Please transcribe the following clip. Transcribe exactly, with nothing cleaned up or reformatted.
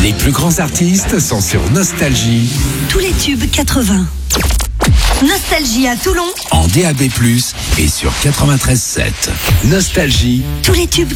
Les plus grands artistes sont sur Nostalgie. Tous les tubes quatre-vingts. Nostalgie à Toulon. En D A B plus, et sur quatre-vingt-treize sept. Nostalgie. Tous les tubes